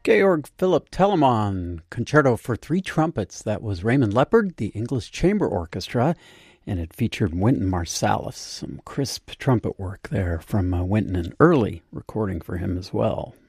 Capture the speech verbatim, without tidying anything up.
Georg Philipp Telemann, Concerto for Three Trumpets. That was Raymond Leppard, the English Chamber Orchestra, and it featured Wynton Marsalis. Some crisp trumpet work there from uh, Wynton, an early recording for him as well.